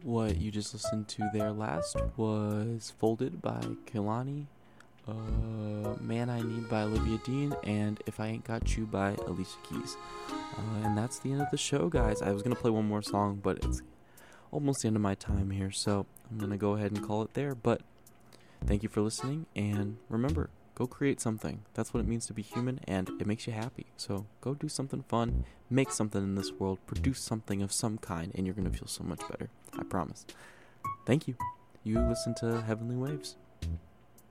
What you just listened to there last was Folded by Kehlani, Man I Need by Olivia Dean, and If I Ain't Got You by Alicia Keys. And that's the end of the show, guys. I was going to play one more song, but it's almost the end of my time here, so I'm going to go ahead and call it there. But thank you for listening, and remember, go create something. That's what it means to be human, and it makes you happy. So go do something fun, make something in this world, produce something of some kind, and you're going to feel so much better. I promise. Thank you. You listen to Heavenly Waves.